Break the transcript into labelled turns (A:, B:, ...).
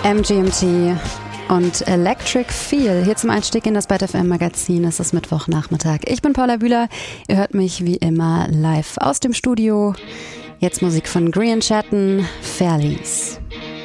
A: MGMT und Electric Feel hier zum Einstieg in das Byte FM Magazin. Es ist Mittwochnachmittag. Ich bin Paula Bühler. Ihr hört mich wie immer live aus dem Studio. Jetzt Musik von Grian Chatten, Fairlies.